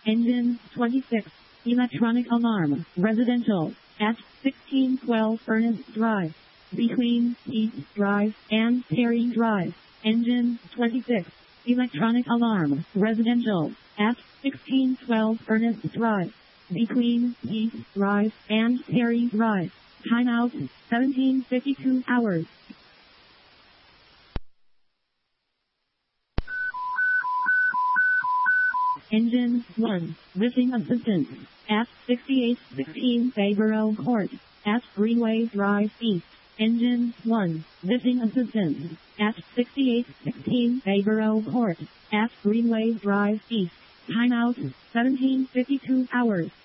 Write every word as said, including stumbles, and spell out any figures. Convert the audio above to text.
Engine twenty-six. Electronic alarm. Residential. At sixteen twelve Furnace Drive. Between East Drive and Perry Drive. Engine twenty-six. Electronic alarm. Residential. At sixteen twelve Furnace Drive. Between East Drive and Perry Drive. Timeout seventeen fifty-two hours. Engine one. Lifting assistance. At sixty-eight sixteen Fabro Court. At Greenway Drive East. Engine one. Lifting assistance. At sixty-eight sixteen Fabro Court. At Greenway Drive East. Timeout seventeen fifty-two hours.